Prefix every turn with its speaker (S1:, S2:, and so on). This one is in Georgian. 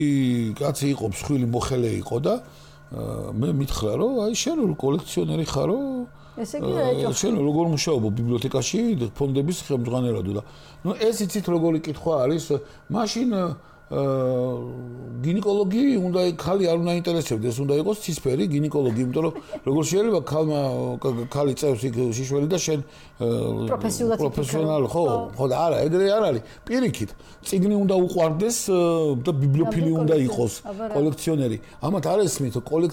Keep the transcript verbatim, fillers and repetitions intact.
S1: კაცი იყო მსხვილი მოხელე იყო და მე მითხრა რომ აი შენ კოლექციონერი ხარო
S2: ესე იგი რა
S1: შენ როგორ მუშაობ ბიბლიოთეკაში ფონდების ხელმძღვანელად და ნუ ეს იცით როგორი კითხვა არის მაშინ გინეკოლოგი უნდა ხალი არ უნდა ინტერესებდეს უნდა იყოს ცისფერი გინეკოლოგი იმიტომ რომ როგორ შეიძლება ხალმა ხალი წევს იქ შიშველი და შენ პროფესიონალი ხო ხო და არა ეგრე არ არის პირიქით წიგნი უნდა უყვარდეს და ბიბლიოფილი უნდა იყოს კოლექციონერი ამათ არ ესმით